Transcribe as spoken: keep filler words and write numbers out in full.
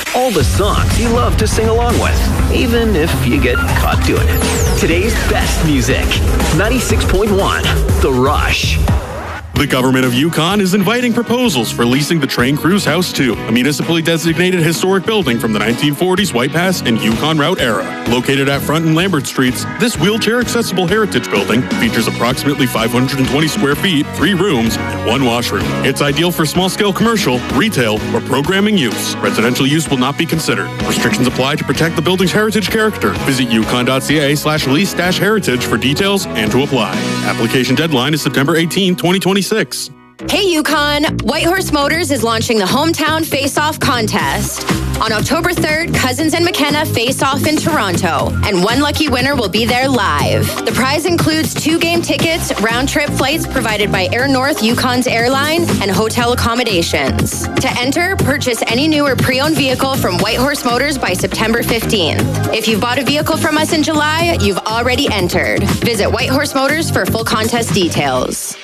All the songs you love to sing along with, even if you get caught doing it. Today's best music. ninety-six point one, The Rush. The government of Yukon is inviting proposals for leasing the Train Cruise House two, a municipally designated historic building from the nineteen forties White Pass and Yukon Route era. Located at Front and Lambert Streets, this wheelchair-accessible heritage building features approximately five hundred twenty square feet, three rooms, and one washroom. It's ideal for small-scale commercial, retail, or programming use. Residential use will not be considered. Restrictions apply to protect the building's heritage character. Visit yukon.ca slash lease dash heritage for details and to apply. Application deadline is September eighteenth, twenty twenty-six. Hey Yukon! Whitehorse Motors is launching the Hometown Face-Off Contest. On October third, Cousins and McKenna face off in Toronto, and one lucky winner will be there live. The prize includes two game tickets, round-trip flights provided by Air North Yukon's airline, and hotel accommodations. To enter, purchase any new or pre-owned vehicle from Whitehorse Motors by September fifteenth. If you've bought a vehicle from us in July, you've already entered. Visit Whitehorse Motors for full contest details.